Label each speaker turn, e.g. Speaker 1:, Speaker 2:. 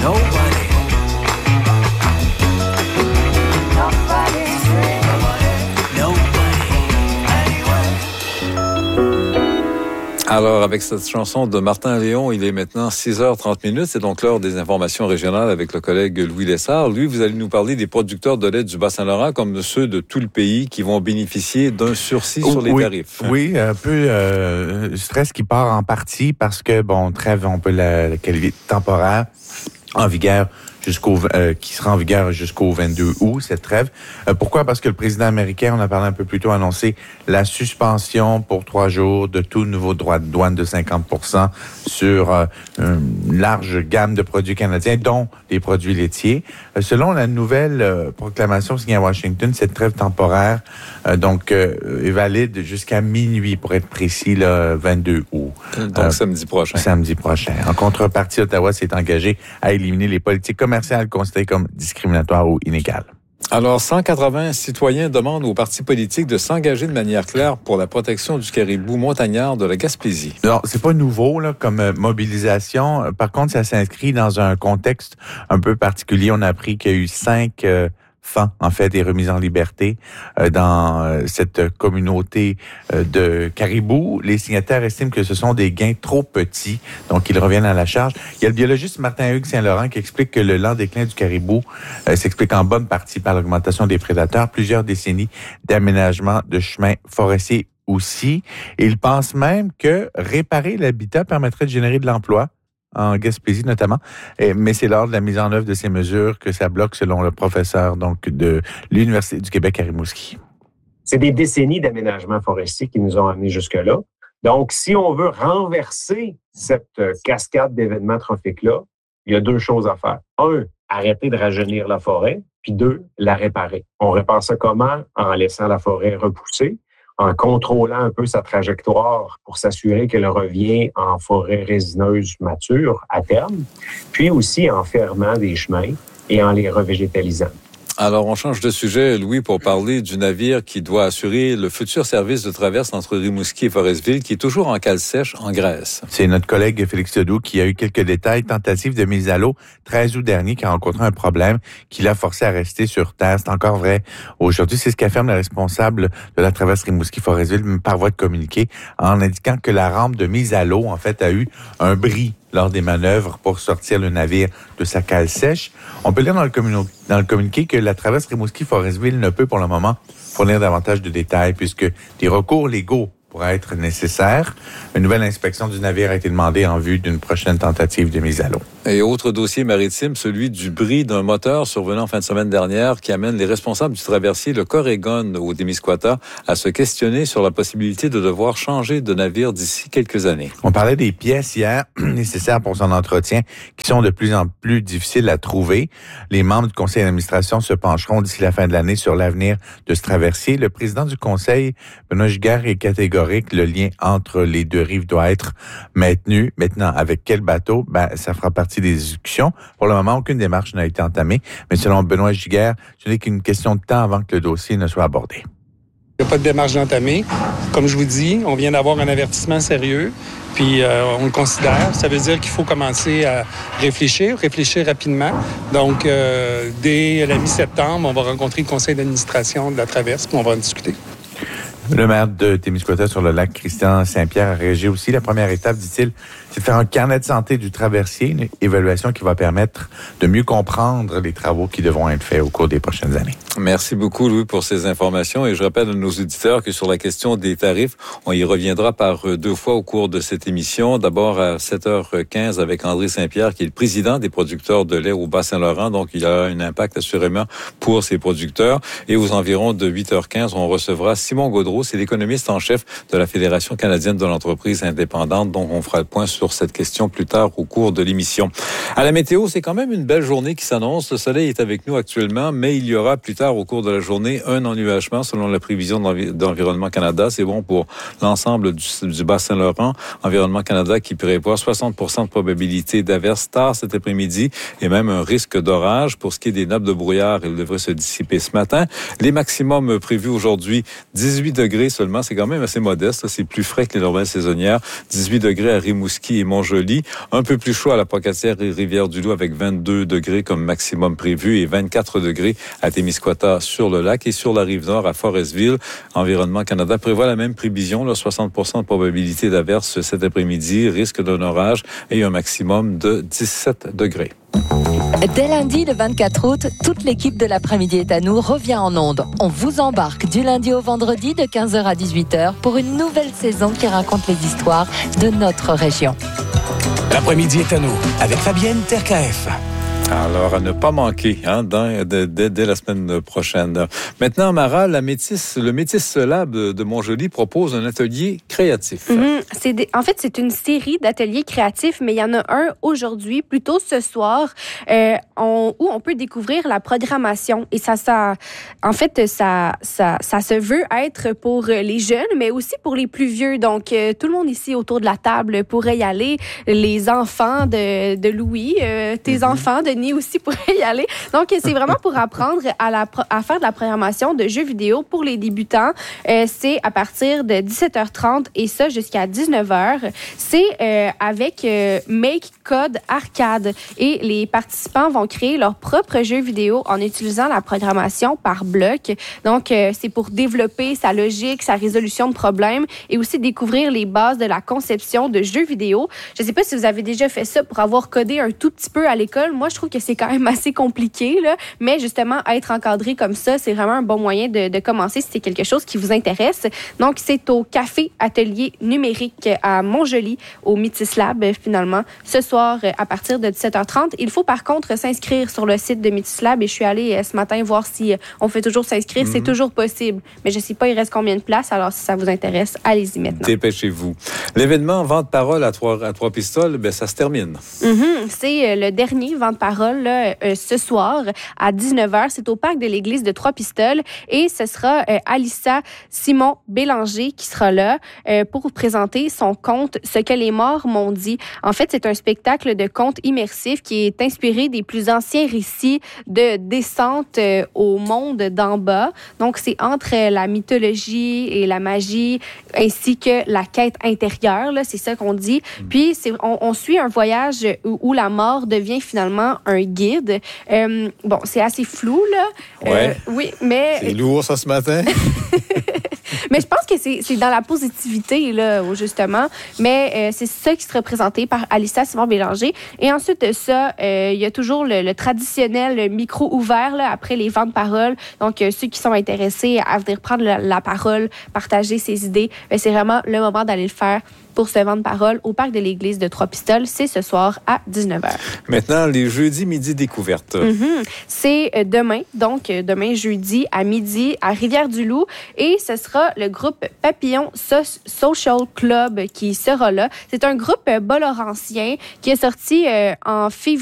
Speaker 1: Nobody.
Speaker 2: Alors, avec cette chanson de Martin Léon, il est maintenant 6h30. C'est donc l'heure des informations régionales avec le collègue Louis Lessard. Lui, vous allez nous parler des producteurs de lait du Bas-Saint-Laurent, comme ceux de tout le pays, qui vont bénéficier d'un sursis sur les tarifs.
Speaker 3: Oui, un peu stress qui part en partie parce que, trêve, on peut la qualifier temporaire, en vigueur qui sera en vigueur jusqu'au 22 août, cette trêve. Pourquoi? Parce que le président américain, on a parlé un peu plus tôt, a annoncé la suspension pour 3 jours de tout nouveau droit de douane de 50% sur une large gamme de produits canadiens, dont les produits laitiers. Selon la nouvelle proclamation signée à Washington, cette trêve temporaire est valide jusqu'à minuit, pour être précis, le 22 août.
Speaker 2: Donc samedi prochain.
Speaker 3: Samedi prochain. En contrepartie, Ottawa s'est engagé à éliminer les politiques commerciales considérées comme discriminatoires ou inégales.
Speaker 2: Alors, 180 citoyens demandent aux partis politiques de s'engager de manière claire pour la protection du caribou montagnard de la Gaspésie.
Speaker 3: Non, c'est pas nouveau là comme mobilisation. Par contre, ça s'inscrit dans un contexte un peu particulier. On a appris qu'il y a eu 5 en fait, est remise en liberté dans cette communauté de caribous. Les signataires estiment que ce sont des gains trop petits, donc ils reviennent à la charge. Il y a le biologiste Martin-Hugues Saint-Laurent qui explique que le lent déclin du caribou s'explique en bonne partie par l'augmentation des prédateurs, plusieurs décennies d'aménagement de chemins forestiers aussi. Et il pense même que réparer l'habitat permettrait de générer de l'emploi, en Gaspésie notamment, mais c'est lors de la mise en œuvre de ces mesures que ça bloque, selon le professeur de l'Université du Québec à Rimouski.
Speaker 4: C'est des décennies d'aménagement forestier qui nous ont amenés jusque-là. Donc, si on veut renverser cette cascade d'événements trophiques-là, il y a 2 choses à faire. 1, arrêter de rajeunir la forêt, puis 2, la réparer. On répare ça comment? En laissant la forêt repousser, en contrôlant un peu sa trajectoire pour s'assurer qu'elle revient en forêt résineuse mature à terme, puis aussi en fermant des chemins et en les revégétalisant.
Speaker 2: Alors, on change de sujet, Louis, pour parler du navire qui doit assurer le futur service de traverse entre Rimouski et Forestville, qui est toujours en cale sèche en Grèce.
Speaker 3: C'est notre collègue Félix Ledoux qui a eu quelques détails. Tentative de mise à l'eau 13 août dernier qui a rencontré un problème qui l'a forcé à rester sur terre. C'est encore vrai aujourd'hui. C'est ce qu'affirme le responsable de la traverse Rimouski-Forestville par voie de communiqué, en indiquant que la rampe de mise à l'eau, en fait, a eu un bris lors des manœuvres pour sortir le navire de sa cale sèche. On peut lire dans le communiqué que la traverse Rimouski-Forestville ne peut pour le moment fournir davantage de détails puisque des recours légaux pourraient être nécessaires. Une nouvelle inspection du navire a été demandée en vue d'une prochaine tentative de mise à l'eau.
Speaker 2: Et autre dossier maritime, celui du bris d'un moteur survenant en fin de semaine dernière qui amène les responsables du traversier, le Corégon au Témiscouata, à se questionner sur la possibilité de devoir changer de navire d'ici quelques années.
Speaker 3: On parlait des pièces hier nécessaires pour son entretien qui sont de plus en plus difficiles à trouver. Les membres du conseil d'administration se pencheront d'ici la fin de l'année sur l'avenir de ce traversier. Le président du conseil, Benoît Giguère, est catégorique. Le lien entre les 2 rives doit être maintenu. Maintenant, avec quel bateau? Ça fera partie des discussions. Pour le moment, aucune démarche n'a été entamée. Mais selon Benoît Giguère, ce n'est qu'une question de temps avant que le dossier ne soit abordé.
Speaker 5: Il n'y a pas de démarche d'entamer. Comme je vous dis, on vient d'avoir un avertissement sérieux, puis on le considère. Ça veut dire qu'il faut commencer à réfléchir rapidement. Donc, dès la mi-septembre, on va rencontrer le conseil d'administration de la traverse, puis on va en discuter.
Speaker 3: Le maire de Témiscouata sur le lac, Christian Saint-Pierre, a réagi aussi. La première étape, dit-il, c'est de faire un carnet de santé du traversier, une évaluation qui va permettre de mieux comprendre les travaux qui devront être faits au cours des prochaines années.
Speaker 2: Merci beaucoup, Louis, pour ces informations. Et je rappelle à nos auditeurs que sur la question des tarifs, on y reviendra par 2 fois au cours de cette émission. D'abord à 7h15 avec André Saint-Pierre, qui est le président des producteurs de lait au Bas-Saint-Laurent. Donc, il a un impact assurément pour ces producteurs. Et aux environs de 8h15, on recevra Simon Gaudreau, c'est l'économiste en chef de la Fédération canadienne de l'entreprise indépendante. Donc, on fera le point sur cette question plus tard au cours de l'émission. À la météo, c'est quand même une belle journée qui s'annonce. Le soleil est avec nous actuellement, mais il y aura plus tard au cours de la journée un ennuagement selon la prévision d'Environnement Canada. C'est bon pour l'ensemble du Bas-Saint-Laurent. Environnement Canada qui prévoit 60% de probabilité d'averse tard cet après-midi et même un risque d'orage. Pour ce qui est des nappes de brouillard, elles devraient se dissiper ce matin. Les maximums prévus aujourd'hui, 18 degrés seulement. C'est quand même assez modeste. C'est plus frais que les normales saisonnières. 18 degrés à Rimouski et Montjoly. Un peu plus chaud à la Pocatière et Rivière-du-Loup avec 22 degrés comme maximum prévu et 24 degrés à Témiscouata sur le lac et sur la Rive-Nord à Forestville. Environnement Canada prévoit la même prévision, là, 60% de probabilité d'averse cet après-midi, risque d'un orage et un maximum de 17 degrés.
Speaker 1: Dès lundi, le 24 août, toute l'équipe de l'après-midi est à nous revient en ondes. On vous embarque du lundi au vendredi de 15h à 18h pour une nouvelle saison qui raconte les histoires de notre région.
Speaker 6: L'après-midi est à nous avec Fabienne Terkaef.
Speaker 2: Alors, à ne pas manquer dès la semaine prochaine. Maintenant, Mara, le Métis Lab de Montjoly propose un atelier créatif.
Speaker 7: En fait, c'est une série d'ateliers créatifs, mais il y en a un aujourd'hui, plutôt ce soir, où on peut découvrir la programmation. Et ça se veut être pour les jeunes, mais aussi pour les plus vieux. Donc, tout le monde ici autour de la table pourrait y aller. Les enfants de Louis, tes enfants, Denis aussi pourraient y aller. Donc, c'est vraiment pour apprendre à faire de la programmation de jeux vidéo pour les débutants. C'est à partir de 17h30 et ça jusqu'à 19h. C'est avec Make Code Arcade. Et les participants vont créer leur propre jeu vidéo en utilisant la programmation par bloc. Donc, c'est pour développer sa logique, sa résolution de problèmes et aussi découvrir les bases de la conception de jeux vidéo. Je ne sais pas si vous avez déjà fait ça pour avoir codé un tout petit peu à l'école. Moi, je trouve que c'est quand même assez compliqué, là. Mais justement, être encadré comme ça, c'est vraiment un bon moyen de commencer si c'est quelque chose qui vous intéresse. Donc, c'est au Café Atelier Numérique à Montjoly, au Métis Lab, finalement, ce soir à partir de 17h30. Il faut par contre s'inscrire sur le site de Métis Lab et je suis allée ce matin voir si on fait toujours s'inscrire. C'est toujours possible. Mais je ne sais pas, il reste combien de places. Alors, si ça vous intéresse, allez-y maintenant.
Speaker 2: Dépêchez-vous. L'événement Vente-Parole à Trois-Pistoles, ça se termine.
Speaker 7: C'est le dernier Vente-Parole là, ce soir à 19h. C'est au parc de l'église de Trois-Pistoles et ce sera Alissa Simon-Bélanger qui sera là pour présenter son conte « Ce que les morts m'ont dit ». En fait, c'est un spectacle de conte immersif qui est inspiré des plus anciens récits de descente au monde d'en bas. Donc, c'est entre la mythologie et la magie ainsi que la quête intérieure, là, c'est ça qu'on dit. Puis, on suit un voyage où la mort devient finalement un guide. Bon, c'est assez flou, là.
Speaker 2: Ouais.
Speaker 7: Oui, mais...
Speaker 2: C'est lourd, ça, ce matin.
Speaker 7: Mais je pense que c'est dans la positivité, là, justement. Mais c'est ça qui sera présenté par Alissa Simon-Bélanger. Et ensuite de ça, il y a toujours le traditionnel micro ouvert, là, après les ventes-paroles. Donc, ceux qui sont intéressés à venir prendre la parole, partager ses idées, c'est vraiment le moment d'aller le faire pour ce vente-parole au parc de l'église de Trois-Pistoles. C'est ce soir à 19h.
Speaker 2: Maintenant, les jeudis midi découvertes.
Speaker 7: C'est demain, donc demain jeudi à midi à Rivière-du-Loup. Et ce sera le groupe Papillon Social Club qui sera là. C'est un groupe bolorancien qui est sorti en février